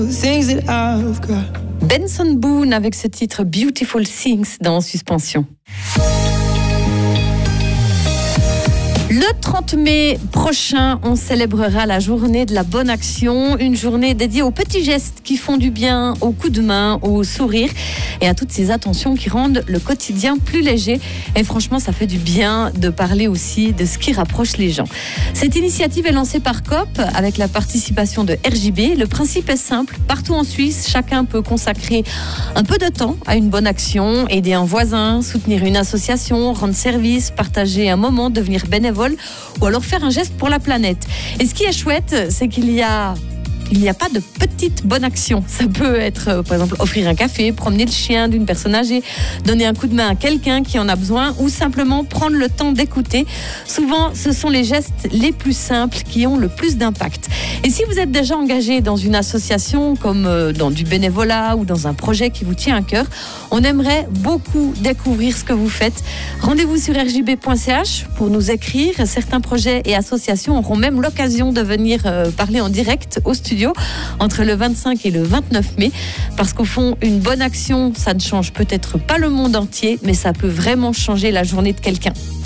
Benson Boone avec ce titre Beautiful Things dans Suspension. Le 30 mai prochain, on célébrera la journée de la bonne action, une journée dédiée aux petits gestes qui font du bien, aux coups de main, aux sourires et à toutes ces attentions qui rendent le quotidien plus léger. Et franchement, ça fait du bien de parler aussi de ce qui rapproche les gens. Cette initiative est lancée par COP avec la participation de RJB. Le principe est simple. Partout en Suisse, chacun peut consacrer un peu de temps à une bonne action, aider un voisin, soutenir une association, rendre service, partager un moment, devenir bénévole ou alors faire un geste pour la planète. Et ce qui est chouette, c'est qu'il n'y a pas de petite bonne action. Ça peut être, par exemple, offrir un café, promener le chien d'une personne âgée, donner un coup de main à quelqu'un qui en a besoin ou simplement prendre le temps d'écouter. Souvent, ce sont les gestes les plus simples qui ont le plus d'impact. Et si vous êtes déjà engagé dans une association comme dans du bénévolat ou dans un projet qui vous tient à cœur, on aimerait beaucoup découvrir ce que vous faites. Rendez-vous sur rjb.ch pour nous écrire. Certains projets et associations auront même l'occasion de venir parler en direct au studio entre le 25 et le 29 mai, parce qu'au fond, une bonne action, ça ne change peut-être pas le monde entier, mais ça peut vraiment changer la journée de quelqu'un.